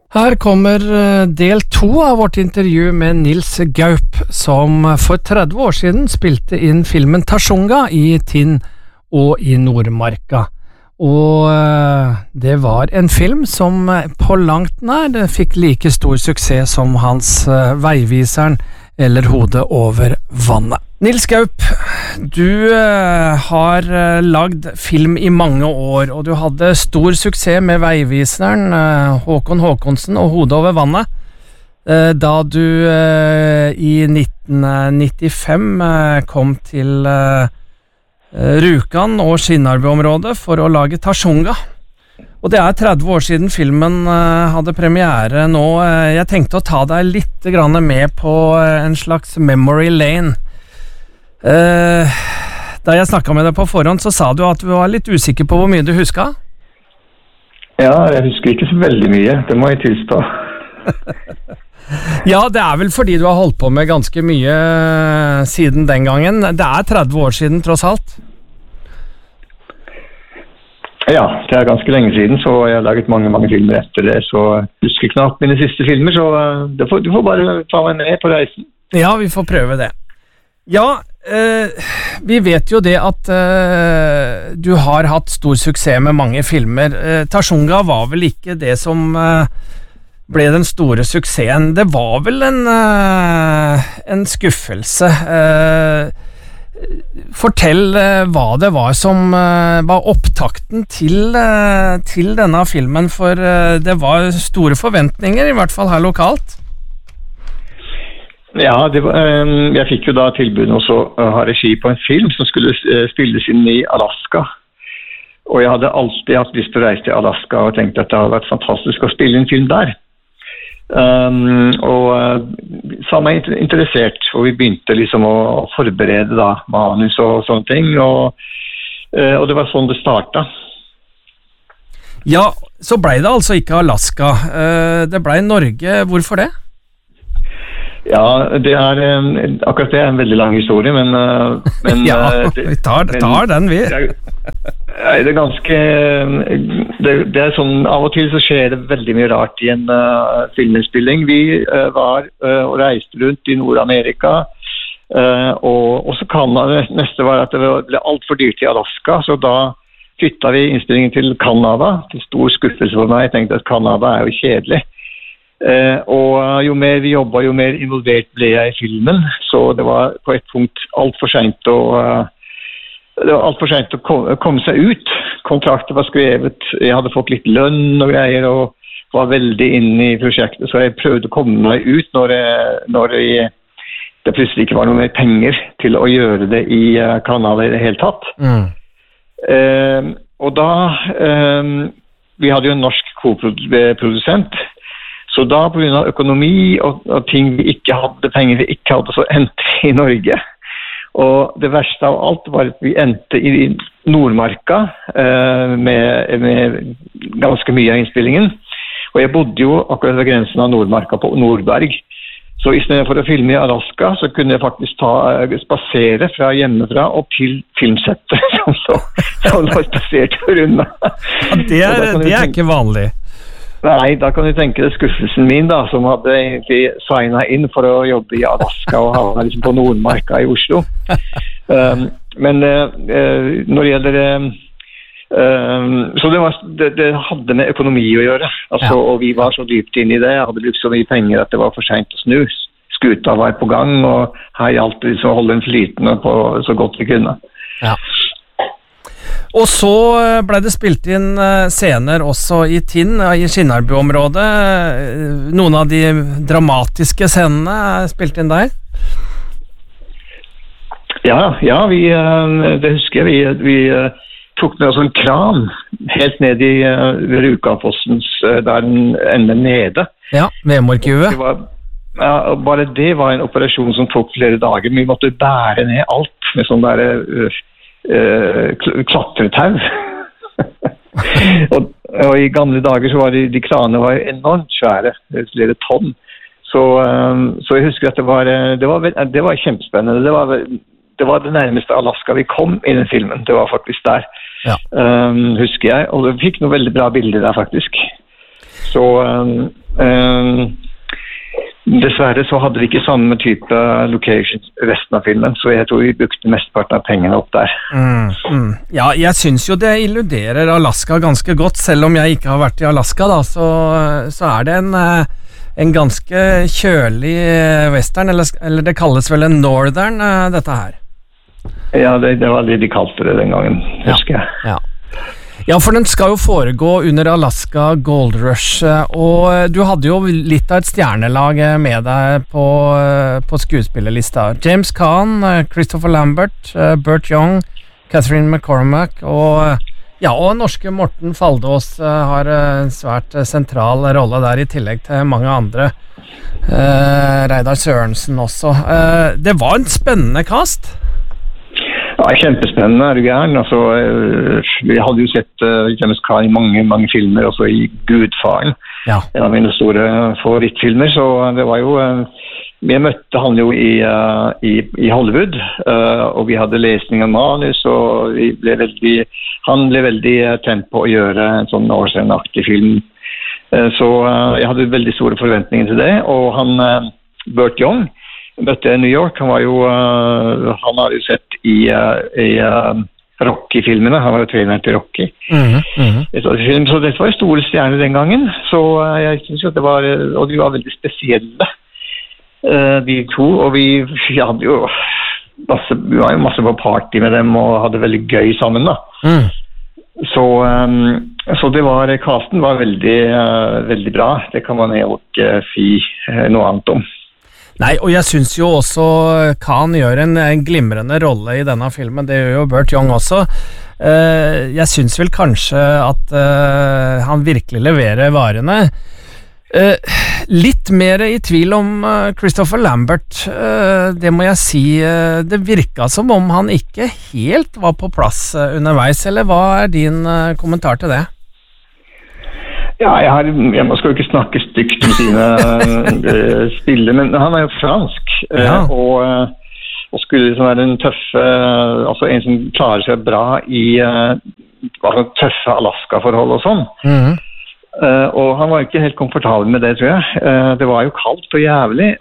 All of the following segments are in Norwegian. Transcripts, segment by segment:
Her kommer del 2 av vårt intervju med Nils Gaup, som for 30 år siden spilte inn filmen Tasjunga i Tinn og i Nordmarka. Og det var en film som på langt nær fikk like stor suksess som hans Veiviseren eller Hodet over vannet. Nils Gaup, du har lagd film i mange år, og du hadde stor suksess med Veiviseren, Håkon Håkonsen og Hodet over vannet, da du i 1995 kom til Rjukan og Skinnarby-området for å lage Tasjunga. Og det 30 år siden filmen hadde premiere nå. Jeg tenkte å ta deg litt grann med på en slags memory lane. Da jeg snakket med deg på forhånd, så sa du at du var litt usikker på hvor mye du husket? Ja, jeg husker ikke så veldig mye, det må jeg tilstå. Ja, det vel fordi du har holdt på med ganske mye siden den gangen. Det 30 år siden, tross alt. Ja, det ganske lenge siden, så jeg har laget mange filmer etter det, så jeg husker knapt mine siste filmer, så du får bare ta meg med på reisen. Ja, vi får prøve det. Ja, vi vet jo det at du har hatt stor suksess med mange filmer. Tasjunga var vel ikke det som ble den store suksessen. Det var vel en skuffelse. Fortell hva det var som var opptakten til denne filmen, for det var store forventninger, i hvert fall her lokalt. Ja, jeg fikk jo da tilbud også å ha regi på en film som skulle spilles inn i Alaska. Og jeg hadde alltid hatt lyst til å reise til Alaska og tenkte at det hadde vært fantastisk å spille en film der. Og sa meg interessert, og vi begynte liksom å forberede da manus og sånne ting, og det var sånn det startet. Ja, så ble det altså ikke Alaska, det ble Norge. Hvorfor det? Ja, akkurat det en veldig lang historie, men ja, vi tar den, vi. Det ganske det sånn, av og til så skjer det veldig mye rart i en filminnspilling. Vi var og reiste rundt i Nord-Amerika, og så neste var at det ble alt for dyrt i Alaska, så da flyttet vi innspillingen til Canada, til stor skuffelse for meg. Jeg tenkte at Canada jo kjedelig. Og jo mer vi jobbet, jo mer involvert ble jeg i filmen, så det var på et punkt alt for sent å komme seg ut. Kontraktet var skrevet, jeg hadde fått litt lønn og greier og var veldig inne i prosjektet, så jeg prøvde å komme meg ut når det plutselig ikke var noe mer penger til å gjøre det i Canada i det hele tatt. Og da vi hadde jo en norsk koprodusent, så da på grunn av økonomi og ting vi ikke hadde, penger vi ikke hadde, så endte vi i Norge. Og det verste av alt var at vi endte i Nordmarka med ganske mye av innspillingen. Og jeg bodde jo akkurat ved grensen av Nordmarka på Nordberg. Så i stedet for å filme i Alaska, så kunne jeg faktisk spasere fra hjemmefra og til filmsettet, som var spasert unna. Ja, det ikke vanlig. Nei, da kan du tenke deg skuffelsen min da, som hadde egentlig signet inn for å jobbe i Alaska og havne liksom på Nordmarka i Oslo. Men når det gjelder så det hadde med økonomi å gjøre, altså, og vi var så dypt inn i det. Jeg hadde brukt så mye penger at det var for sent å snu. Skuta var på gang, og her gjaldt det liksom å holde den flytende på så godt vi kunne. Ja. Og så ble det spilt inn scener også i Tinn, i Skinnarby-området. Noen av de dramatiske scenene spilt inn der? Ja, det husker jeg. Vi tok med oss en kran helt ned i Rjukanfossens, der den ender nede. Ja, Vemorkjuet. Ja, bare det var en operasjon som tok flere dager. Vi måtte bære ned alt med sånn der klatretau. og i gamle dager så var de kranene var enormt svære, flere tonn. Så jeg husker at det var kjempespennende. Det var det nærmeste Alaska vi kom i den filmen. Det var faktisk der, husker jeg. Og vi fikk noen veldig bra bilder der, faktisk. Så dessverre så hadde vi ikke samme type locations resten av filmen, så jeg tror vi brukte mesteparten av pengene opp der. Ja, jeg synes jo det illuderer Alaska ganske godt, selv om jeg ikke har vært i Alaska da, så det en ganske kjølig western, eller det kalles vel en northern, dette her. Ja, det var det de kalte det den gangen, husker jeg. Ja, for den skal jo foregå under Alaska Gold Rush, og du hadde jo litt av et stjernelag med deg på skuespillerlista. James Caan, Christopher Lambert, Burt Young, Catherine McCormack og norske Morten Faldås har en svært sentral rolle der, i tillegg til mange andre. Reidar Sørensen også. Det var en spennende cast. Ja, kjempespennende, du gæren. Altså, vi hadde jo sett James Caan i mange filmer, også i Gudfaren. Ja. En av mine store favorittfilmer, så det var jo... Vi møtte han jo i Hollywood, og vi hadde lesning av manus, og han ble veldig tent på å gjøre en sånn årsenaktig film. Så jeg hadde veldig store forventninger til det, og han, Burt Young, møtte i New York. Han har jo sett i Rocky-filmene. Han var jo treneren til Rocky. Så dette var store stjerner den gangen. Så jeg synes jo at det var, og de var veldig spesielle, de to. Og vi hadde jo vi var jo masse på party med dem og hadde veldig gøy sammen da. Så det var, casten var veldig bra. Det kan man jo ikke si noe annet om. Nei, og jeg synes jo også Caan gjør en glimrende rolle i denne filmen, det gjør jo Burt Young også. Jeg synes vel kanskje at han virkelig leverer varene. Litt mer i tvil om Christopher Lambert, det må jeg si. Det virket som om han ikke helt var på plass underveis, eller hva din kommentar til det? Ja, jeg skal jo ikke snakke stygt om sine spiller, men han er jo fransk, og skulle liksom være en tøffe, altså en som klarer seg bra i tøffe Alaska-forhold og sånn. Og han var ikke helt komfortabel med det, tror jeg. Det var jo kaldt og jævlig.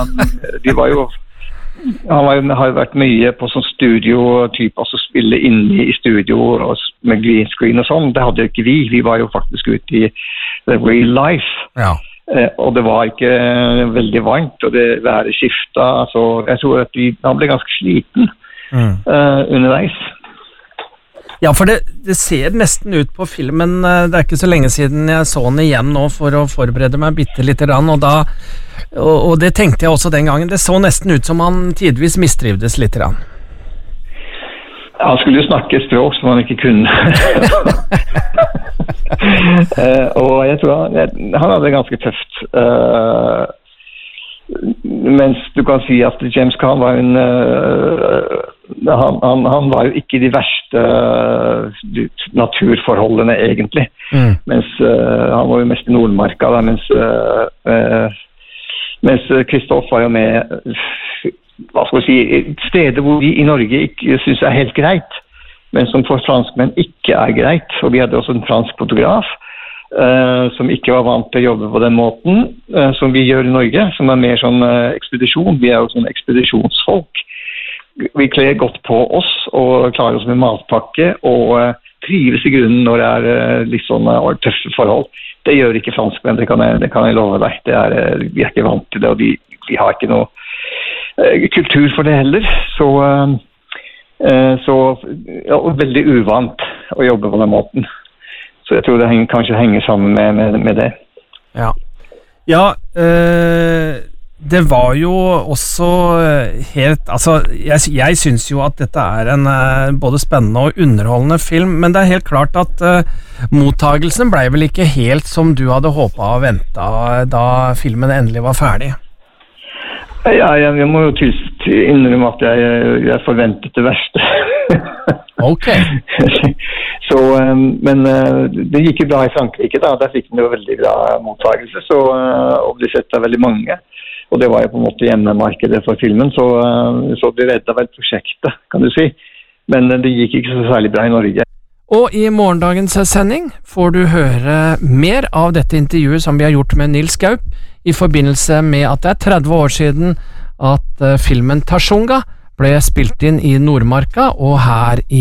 Han har jo vært mye på sånn studio-type, altså spille inne i studio og med green screen og sånn. Det hadde jo ikke vi. Vi var jo faktisk ute i the real life. Ja. Og det var ikke veldig varmt, og det været skiftet. Altså, jeg tror at han ble ganske sliten underveis. Ja, for det ser nesten ut på filmen, det er ikke så lenge siden jeg så den igjen nå for å forberede meg bitte litt grann, og det tenkte jeg også den gangen, det så nesten ut som han tidvis mistrivdes litt grann. Ja, han skulle jo snakke språk som han ikke kunne. Og jeg tror han hadde det ganske tøft. Mens du kan si at James Caan var han var jo ikke de verste naturforholdene egentlig, mens han var jo mest i Nordmarka da, mens Christoph var jo med, hva skal vi si, steder hvor vi i Norge ikke synes er helt greit, men som for franskmenn ikke er greit. Og vi hadde også en fransk fotograf som ikke var vant til å jobbe på den måten som vi gjør i Norge, som er mer sånn ekspedisjon. Vi er jo sånn ekspedisjonsfolk. Vi kler godt på oss og klarer oss med matpakke og trives i grunnen når det er litt sånn tøffe forhold. Det gjør ikke franskmenn, det kan jeg love deg. Vi er ikke vant til det, og vi har ikke noe kultur for det heller. Så veldig uvant å jobbe på den måten. Så jeg tror det kanskje henger sammen med det. Ja, det var jo også helt, altså jeg synes jo at dette er en både spennende og underholdende film, men det er helt klart at mottagelsen ble vel ikke helt som du hadde håpet og ventet da filmen endelig var ferdig. Ja, jeg må jo innrømme at jeg forventet det verste. Ok. Så, men det gikk jo bra i Frankrike da, der fikk den jo veldig bra mottagelse, og ble sett av veldig mange. Og det var jo på en måte hjemmemarkedet for filmen, så det reddet vel prosjektet, kan du si. Men det gikk ikke så særlig bra i Norge. Og i morgendagens sending får du høre mer av dette intervjuet som vi har gjort med Nils Gaup i forbindelse med at det er 30 år siden at filmen Tasjonga ble spilt inn i Nordmarka og her i